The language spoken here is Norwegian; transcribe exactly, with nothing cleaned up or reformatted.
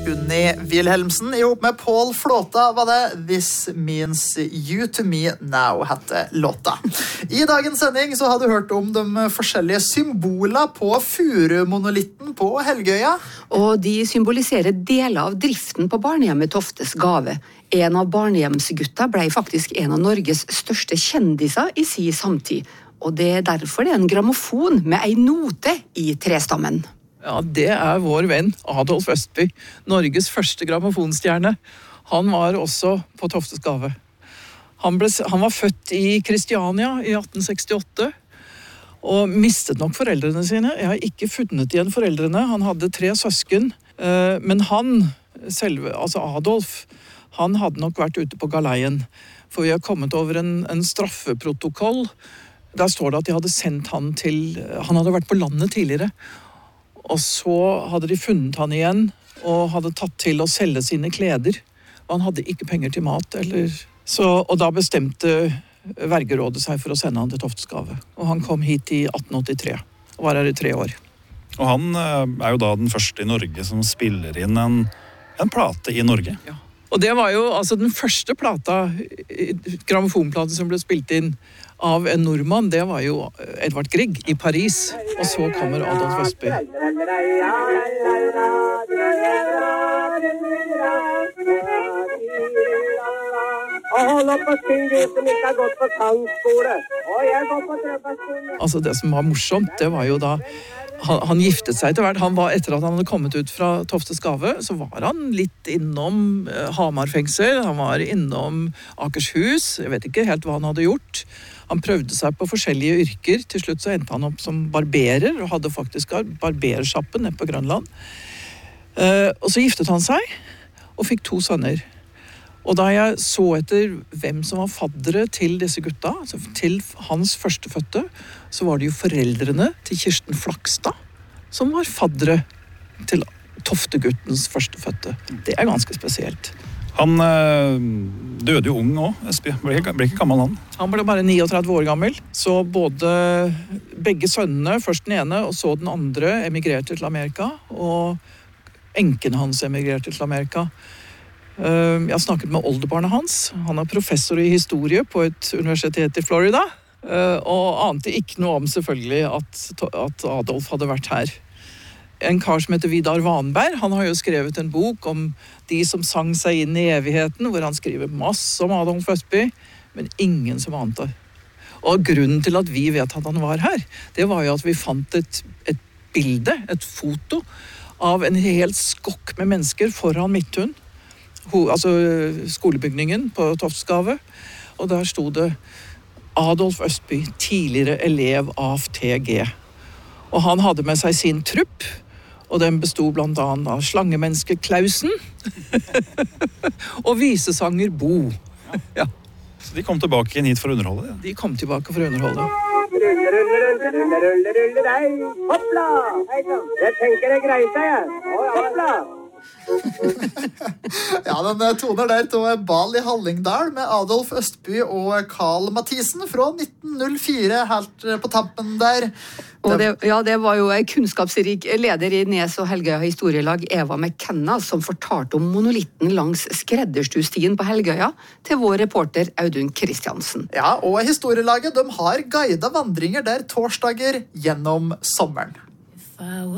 Unni Wilhelmsen ihop med Paul Flåta var det This Means You To Me Now hette låta. I dagens sending så har du hørt om de forskjellige symboler på furumonolitten på Helgøya. Og de symboliserer deler av driften på barnehjemmet Toftes Gave. En av barnehjemsgutta ble faktisk en av Norges største kjendiser i sin samtid. Og det er derfor det er en grammofon med ei note i trestammen. Ja, det er vår venn Adolf Østby, Norges første grammofonstjerne. Han var også på Toftes Gave. Han, ble, han var født i Kristiania i atten sekstiåtte, og mistet nok foreldrene sine. Jeg har ikke funnet igjen foreldrene. Han hadde tre søsken, men han, selve, altså Adolf, han hadde nok vært ute på galeien. For vi har kommet over en, en straffeprotokoll. Der står det at de hadde sendt han til, han hadde vært på landet tidligere, og så hadde de funnet han igjen, og hadde tatt til å selge sine kleder. Og han hadde ikke penger til mat, eller... Så, og da bestemte vergerådet seg for å sende han til Toftes Gave. Og han kom hit i atten åttitre, og var her i tre år. Og han er jo da den første i Norge som spiller inn en, en plate i Norge. Ja. Og det var jo altså den første plata, grammofonplaten som ble spilt inn av en nordmann, det var jo Edvard Grieg i Paris. Og så kommer Adolf Østby. Altså det som var morsomt, det var jo da Han, han giftet seg etter hvert. Han var, etter at han hadde kommet ut fra Toftes Gave, så var han litt innom eh, Hamar-fengsel, han var innom Akershus, jeg vet ikke helt hva han hadde gjort. Han prøvde seg på forskjellige yrker, til slutt så endte han opp som barberer, og hadde faktisk barbersjappen nede på Grønland. Eh, og så giftet han seg, og fikk to sønner. Og da jeg så etter hvem som var faddere til disse gutta, altså til hans førstefødte, så var det jo foreldrene til Kirsten Flakstad som var faddere til Tofteguttens førstefødte. Det er ganske spesielt. Han øh, døde jo ung også, Østby. Ble ikke, ble ikke gammel han? Han ble bare trettini år gammel. Så både begge sønnene, først den ene og så den andre, emigrerte til Amerika, og enken hans emigrerte til Amerika. Jeg har snakket med oldebarnet hans. Han er professor i historie på et universitet i Florida, og ante ikke noe om selvfølgelig at, at Adolf hadde vært her. En kar som heter Vidar Vanberg, han har jo skrevet en bok om de som sang seg inn i evigheten, hvor han skriver masse om Adolf Østby, men ingen som ante. Og grunnen til at vi vet at han var her, det var jo at vi fant et, et bilde, et foto, av en hel skokk med mennesker foran Midthun, altså skolebygningen på Toftes Gave, og der stod det Adolf Østby, tidligere elev av T G. Og han hadde med seg sin trupp, og den bestod blant annet av slangemenneske Klausen og visesanger Bo. Ja. Så de kom tilbake inn hit for å underholde? Ja. De kom tilbake for å underholde. Rulle, rulle, rulle, rulle, rulle, rulle deg. Hoppla! Jeg tenker det greier seg, jeg. Hoppla! Ja, den toner der til Bal i Hallingdal med Adolf Østby og Karl Mathisen fra nitten null fire, helt på tampen der. Og det, ja, det var jo en kunnskapsrik leder i Nes og Helgøya historielag, Eva McKenna, som fortalte om monolitten langs skredderstustien på Helgøya til vår reporter Audun Kristiansen. Ja, og historielaget de har guidet vandringer der torsdager gjennom sommeren.